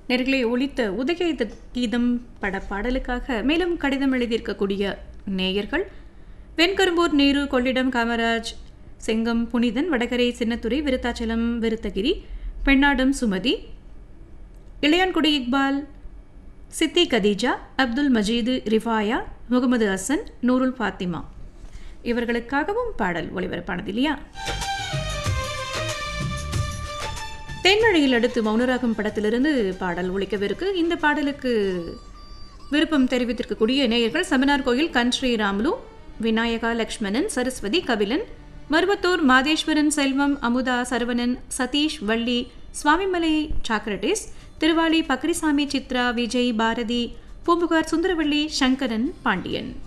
நேர்களை ஒலித்த உதய கீதம் பட பாடலுக்காக மேலும் கடிதம் எழுதியிருக்கக்கூடிய நேயர்கள் வெண்கரும்பூர் நேரு, கொள்ளிடம் காமராஜ், செங்கம் புனிதன், வடகரை சின்னத்துறை, விருத்தாச்சலம் விருத்தகிரி, பெண்ணாடம் சுமதி, இளையான்குடி இக்பால், சித்தி கதீஜா, அப்துல் மஜீது, ரிஃபாயா, முகமது ஹசன், நூருல் ஃபாத்திமா இவர்களுக்காகவும் பாடல் ஒளிபரப்பானது இல்லையா? தென்மழையில் அடுத்து மௌனராகம் படத்திலிருந்து பாடல் ஒலிக்கவிருக்கு. இந்த பாடலுக்கு விருப்பம் தெரிவித்திருக்கக்கூடிய நேயர்கள் சமனார் கோயில் கன்ஸ்ரீ ராமுலு, விநாயகா, லக்ஷ்மணன், சரஸ்வதி, கபிலன், மருவத்தூர் மாதேஸ்வரன், செல்வம், அமுதா, சரவணன், சதீஷ், வள்ளி, சுவாமிமலை, சாக்ரட்டிஸ், திருவாளி, பக்ரிசாமி, சித்ரா, விஜய், பாரதி, பூம்புகார், சுந்தரவள்ளி, சங்கரன், பாண்டியன்.